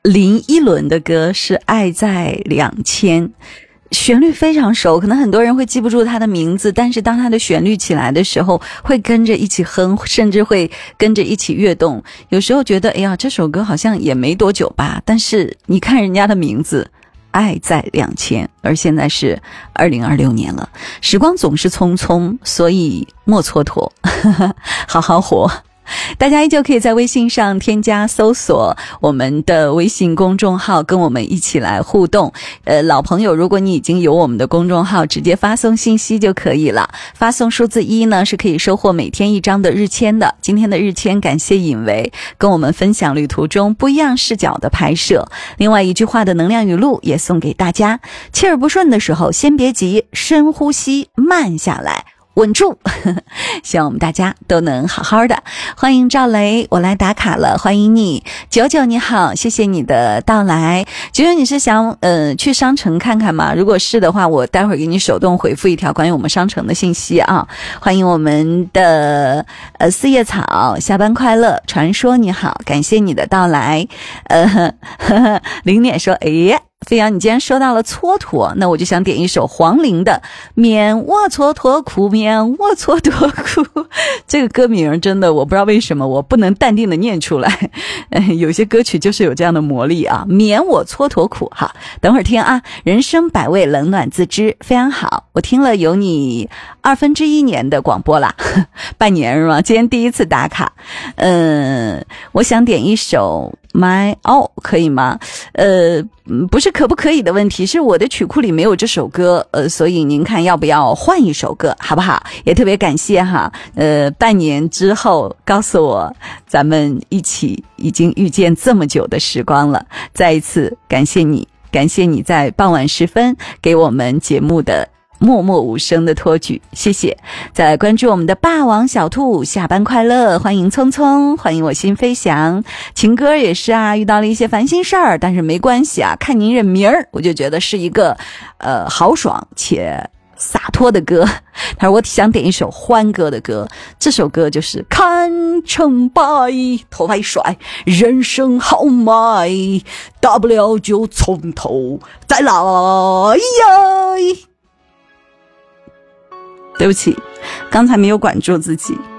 林依轮的歌是《爱在2000》，旋律非常熟，可能很多人会记不住他的名字，但是当他的旋律起来的时候，会跟着一起哼，甚至会跟着一起跃动。有时候觉得，哎呀，这首歌好像也没多久吧，但是你看人家的名字，爱在2000，而现在是2026年了。时光总是匆匆，所以莫蹉跎，好好活。大家依旧可以在微信上添加搜索我们的微信公众号，跟我们一起来互动。老朋友，如果你已经有我们的公众号，直接发送信息就可以了。发送数字1呢，是可以收获每天1张的日签的。今天的日签感谢尹维跟我们分享旅途中不一样视角的拍摄。另外一句话的能量语录也送给大家：气儿不顺的时候，先别急，深呼吸，慢下来。稳住，希望我们大家都能好好的。欢迎赵雷，我来打卡了，欢迎你。99你好，谢谢你的到来。99你是想去商城看看吗？如果是的话，我待会儿给你手动回复一条关于我们商城的信息啊。欢迎我们的四叶草，下班快乐。传说你好，感谢你的到来。零点说，哎呀，飞扬，你既然说到了蹉跎，那我就想点一首黄龄的《免我蹉跎苦，免我蹉跎苦》。这个歌名真的，我不知道为什么我不能淡定的念出来。有些歌曲就是有这样的魔力啊！免我蹉跎苦，好，等会儿听啊。人生百味，冷暖自知，非常好。我听了有你1/2年的广播啦，半年是吗？今天第一次打卡。我想点一首。可以吗？不是可不可以的问题，是我的曲库里没有这首歌，所以您看要不要换一首歌，好不好？也特别感谢哈，半年之后告诉我咱们一起已经遇见这么久的时光了，再一次感谢你，感谢你在傍晚时分给我们节目的默默无声的托举，谢谢。再来关注我们的霸王小兔，下班快乐，欢迎匆匆，欢迎我心飞翔。情歌也是啊，遇到了一些烦心事儿，但是没关系啊，看您认名儿，我就觉得是一个豪爽且洒脱的歌。他说我想点一首欢歌的歌，这首歌就是看成败，头发一甩，人生豪迈，大不了就从头再来呀。对不起，刚才没有管住自己。